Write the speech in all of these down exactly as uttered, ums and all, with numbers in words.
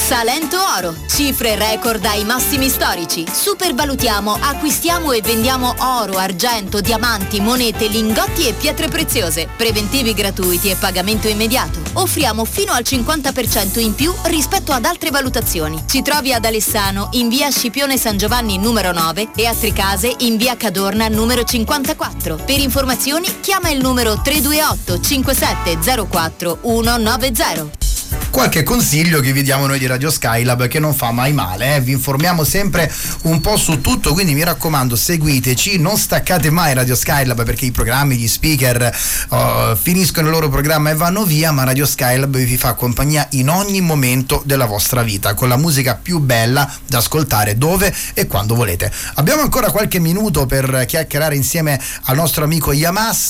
Salento Oro. Cifre record ai massimi storici. Supervalutiamo, acquistiamo e vendiamo oro, argento, diamanti, monete, lingotti e pietre preziose. Preventivi gratuiti e pagamento immediato. Offriamo fino al cinquanta per cento in più rispetto ad altre valutazioni. Ci trovi ad Alessano in via Scipione San Giovanni numero nove e a Tricase in via Cadorna numero cinquantaquattro. Per informazioni chiama il numero tre due otto cinque sette zero quattro uno nove zero. Qualche consiglio che vi diamo noi di Radio Skylab, che non fa mai male, eh? Vi informiamo sempre un po' su tutto, quindi mi raccomando, seguiteci, non staccate mai Radio Skylab, perché i programmi, gli speaker uh, finiscono il loro programma e vanno via, ma Radio Skylab vi fa compagnia in ogni momento della vostra vita, con la musica più bella da ascoltare dove e quando volete. Abbiamo ancora qualche minuto per chiacchierare insieme al nostro amico Yamas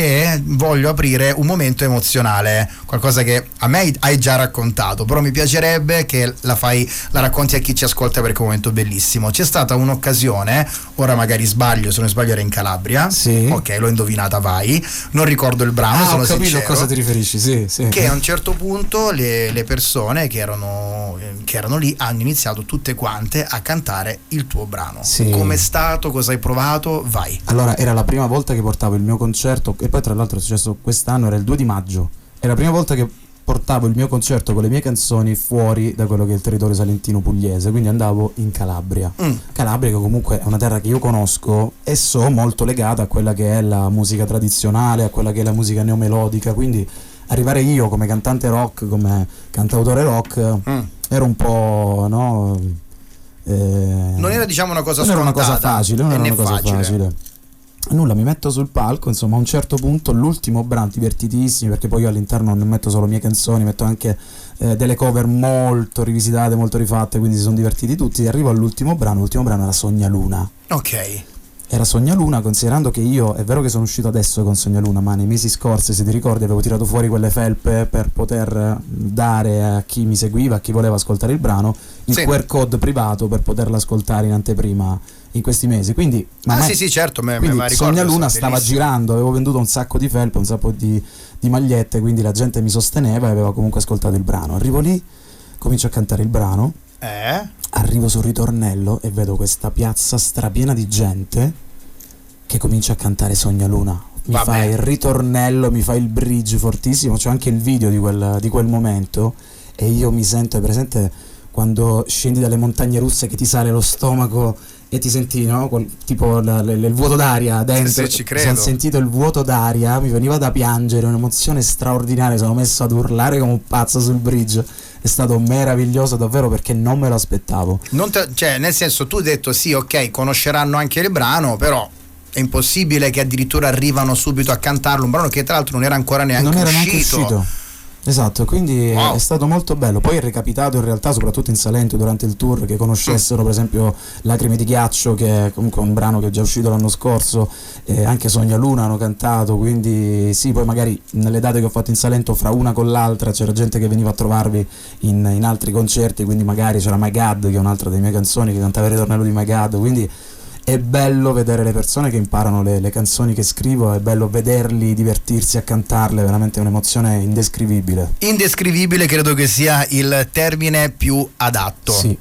e voglio aprire un momento emozionale, qualcosa che a me hai già raccontato, però mi piacerebbe che la fai, la racconti a chi ci ascolta, perché è un momento bellissimo. C'è stata un'occasione, ora magari sbaglio, se non sbaglio era in Calabria, sì. Ok, l'ho indovinata, vai, non ricordo il brano, ah, sono ho capito sincero, a cosa ti riferisci, sì, sì. Che a un certo punto le, le persone che erano, che erano lì hanno iniziato tutte quante a cantare il tuo brano. Sì. Com'è stato, cosa hai provato, vai. Allora, era la prima volta che portavo il mio concerto, e poi tra l'altro è successo quest'anno, era il due di maggio, è la prima volta che portavo il mio concerto con le mie canzoni fuori da quello che è il territorio salentino pugliese, quindi andavo in Calabria. Mm. Calabria, che comunque è una terra che io conosco e so molto legata a quella che è la musica tradizionale, a quella che è la musica neomelodica, quindi arrivare io come cantante rock, come cantautore rock, mm. era un po', no? Eh, non era, diciamo, una cosa non scontata, era una cosa facile, non era una cosa facile. facile. Nulla, mi metto sul palco, insomma, a un certo punto l'ultimo brano, divertitissimi, perché poi io all'interno non metto solo mie canzoni, metto anche eh, delle cover molto rivisitate, molto rifatte, quindi si sono divertiti tutti. Arrivo all'ultimo brano, l'ultimo brano era Sogna Luna. Ok. Era Sogna Luna, considerando che io, è vero che sono uscito adesso con Sogna Luna, ma nei mesi scorsi, se ti ricordi, avevo tirato fuori quelle felpe per poter dare a chi mi seguiva, a chi voleva ascoltare il brano, il sì. Q R code privato per poterlo ascoltare in anteprima in questi mesi, quindi ma ah me, sì sì certo me, quindi me Sogna Luna stava bellissimo. girando, avevo venduto un sacco di felpe, un sacco di, di magliette, quindi la gente mi sosteneva e aveva comunque ascoltato il brano. Arrivo lì, comincio a cantare il brano, eh? arrivo sul ritornello e vedo questa piazza strapiena di gente che comincia a cantare Sogna Luna. Mi Vabbè. fa il ritornello, mi fa il bridge fortissimo, c'è anche il video di quel, di quel momento e io mi sento, è presente quando scendi dalle montagne russe che ti sale lo stomaco e ti senti, no? Quel, tipo la, la, il vuoto d'aria dentro. Sì, sì, ci credo. Ho sentito il vuoto d'aria, mi veniva da piangere, un'emozione straordinaria, sono messo ad urlare come un pazzo sul bridge. È stato meraviglioso davvero, perché non me lo aspettavo. Non te, cioè, nel senso, tu hai detto sì, ok, conosceranno anche il brano, però è impossibile che addirittura arrivano subito a cantarlo, un brano che tra l'altro non era ancora neanche non era uscito. neanche uscito. Esatto, quindi wow. È stato molto bello. Poi è recapitato in realtà soprattutto in Salento durante il tour che conoscessero per esempio Lacrime di ghiaccio, che è comunque un brano che è già uscito l'anno scorso, e anche Sogna Luna hanno cantato, quindi sì, poi magari nelle date che ho fatto in Salento fra una con l'altra c'era gente che veniva a trovarvi in, in altri concerti, quindi magari c'era My God, che è un'altra delle mie canzoni, che cantava il ritornello di My God, quindi è bello vedere le persone che imparano le, le canzoni che scrivo, è bello vederli divertirsi a cantarle, veramente è un'emozione indescrivibile. Indescrivibile credo che sia il termine più adatto. Sì.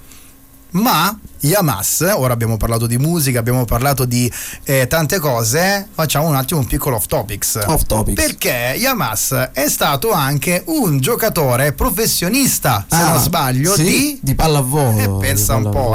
Ma Yamas, ora abbiamo parlato di musica, abbiamo parlato di eh, tante cose, facciamo un attimo un piccolo off topics. Off topics. Perché Yamas è stato anche un giocatore professionista, se ah, non sbaglio, sì? di... di pallavolo. Eh, pensa di pallavolo. un po',